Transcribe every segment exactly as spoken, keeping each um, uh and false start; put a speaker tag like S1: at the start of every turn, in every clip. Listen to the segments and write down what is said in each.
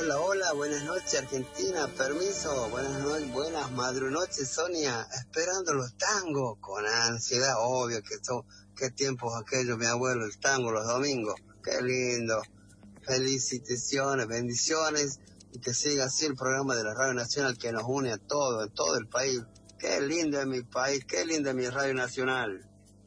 S1: Hola, hola, buenas noches Argentina, permiso, buenas noches, buenas madrunoches Sonia, esperando los tangos, con ansiedad, obvio que son, qué tiempos aquellos, mi abuelo, el tango los domingos, qué lindo, felicitaciones, bendiciones, y que siga así el programa de la Radio Nacional que nos une a todos, a todo el país, qué lindo es mi país, qué lindo es mi Radio Nacional.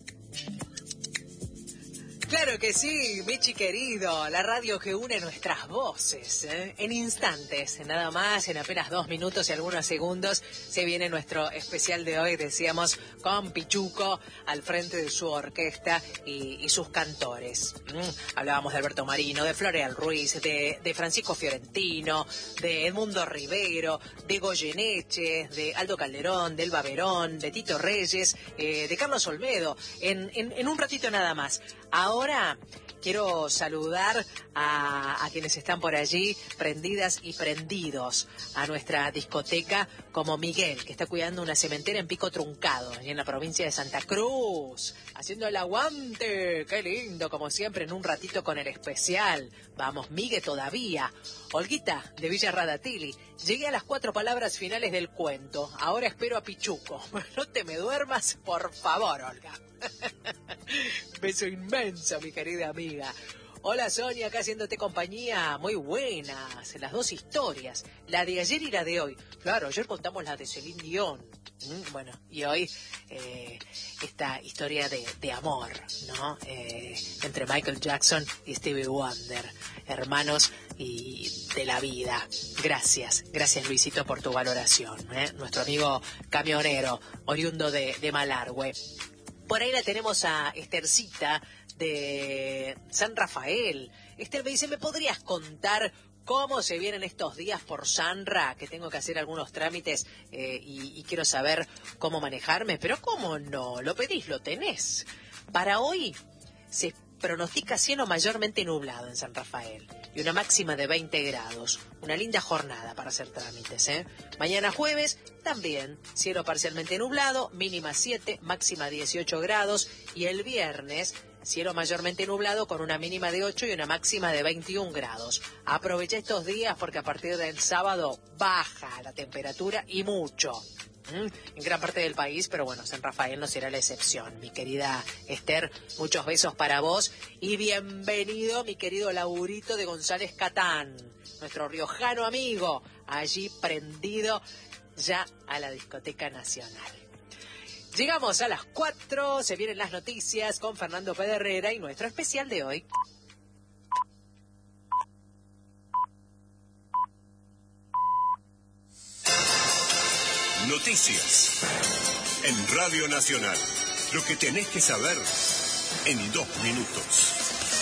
S2: Claro que sí, Michi querido, la radio que une nuestras voces, ¿eh? En instantes, nada más, en apenas dos minutos y algunos segundos, se viene nuestro especial de hoy, decíamos, con Pichuco al frente de su orquesta y, y sus cantores. ¿Mm? Hablábamos de Alberto Marino, de Floreal Ruiz, de, de Francisco Fiorentino, de Edmundo Rivero, de Goyeneche, de Aldo Calderón, de Elba Verón, de Tito Reyes, eh, de Carlos Olmedo, en, en, en un ratito nada más. Ahora quiero saludar a, a quienes están por allí, prendidas y prendidos a nuestra discoteca, como Miguel, que está cuidando una cementera en Pico Truncado, en la provincia de Santa Cruz, haciendo el aguante. Qué lindo, como siempre, en un ratito con el especial. Vamos, Miguel, todavía. Olguita, de Villa Radatili, llegué a las cuatro palabras finales del cuento. Ahora espero a Pichuco. No te me duermas, por favor, Olga. Beso inmenso, mi querida amiga. Hola Sonia, acá haciéndote compañía. Muy buenas, las dos historias, la de ayer y la de hoy. Claro, ayer contamos la de Celine Dion. Mm, bueno, y hoy eh, esta historia de, de amor, ¿no? Eh, entre Michael Jackson y Stevie Wonder, hermanos y de la vida. Gracias, gracias Luisito por tu valoración, ¿eh? Nuestro amigo camionero, oriundo de, de Malargüe. Por ahí la tenemos a Estercita de San Rafael. Esther me dice, ¿me podrías contar cómo se vienen estos días por Sanra? Que tengo que hacer algunos trámites eh, y, y quiero saber cómo manejarme. Pero ¿cómo no? Lo pedís, lo tenés. Para hoy se pronostica cielo mayormente nublado en San Rafael y una máxima de veinte grados. Una linda jornada para hacer trámites, ¿eh? Mañana jueves también cielo parcialmente nublado, mínima siete, máxima dieciocho grados, y el viernes cielo mayormente nublado con una mínima de ocho y una máxima de veintiún grados. Aprovecha estos días porque a partir del sábado baja la temperatura y mucho. ¿Mm? En gran parte del país, pero bueno, San Rafael no será la excepción. Mi querida Esther, muchos besos para vos y bienvenido mi querido Laurito de González Catán, nuestro riojano amigo, allí prendido ya a la discoteca nacional. Llegamos a las cuatro, se vienen las noticias con Fernando Pedernera y nuestro especial de hoy.
S3: Noticias en Radio Nacional. Lo que tenés que saber en dos minutos.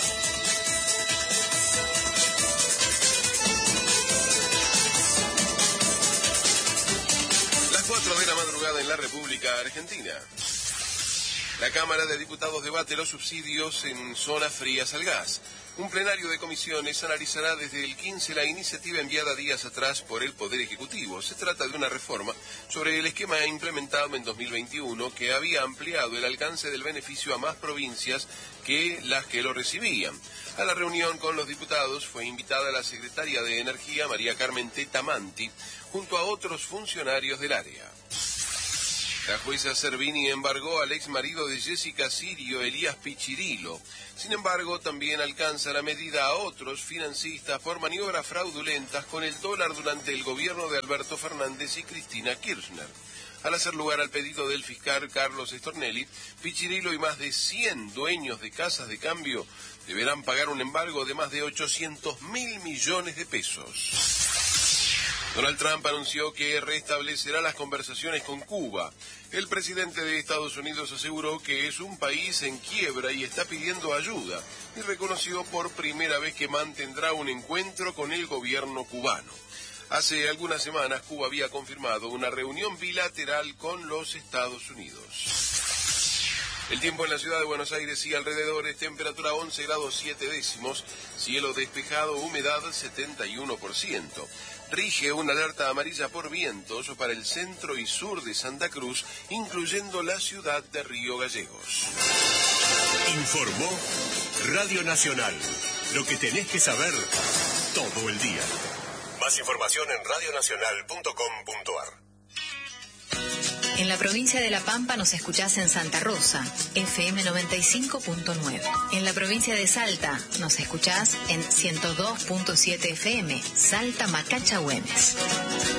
S3: Las cuatro de la madrugada en la República Argentina. La Cámara de Diputados debate los subsidios en zonas frías al gas. Un plenario de comisiones analizará desde el quince la iniciativa enviada días atrás por el Poder Ejecutivo. Se trata de una reforma sobre el esquema implementado en dos mil veintiuno que había ampliado el alcance del beneficio a más provincias que las que lo recibían. A la reunión con los diputados fue invitada la secretaria de Energía, María Carmen Tetamanti, junto a otros funcionarios del área. La jueza Servini embargó al ex marido de Jessica Sirio, Elías Pichirilo. Sin embargo, también alcanza la medida a otros financistas por maniobras fraudulentas con el dólar durante el gobierno de Alberto Fernández y Cristina Kirchner. Al hacer lugar al pedido del fiscal Carlos Stornelli, Pichirilo y más de cien dueños de casas de cambio deberán pagar un embargo de más de ochocientos mil millones de pesos. Donald Trump anunció que restablecerá las conversaciones con Cuba. El presidente de Estados Unidos aseguró que es un país en quiebra y está pidiendo ayuda, y reconoció por primera vez que mantendrá un encuentro con el gobierno cubano. Hace algunas semanas Cuba había confirmado una reunión bilateral con los Estados Unidos. El tiempo en la ciudad de Buenos Aires y alrededores, temperatura once grados siete décimos, cielo despejado, humedad setenta y uno por ciento. Rige una alerta amarilla por vientos para el centro y sur de Santa Cruz, incluyendo la ciudad de Río Gallegos. Informó Radio Nacional. Lo que tenés que saber todo el día.
S4: Más información en radio nacional punto com punto a r.
S5: En la provincia de La Pampa nos escuchás en Santa Rosa, F M noventa y cinco punto nueve. En la provincia de Salta nos escuchás en ciento dos punto siete F M, Salta Macacha Güemes.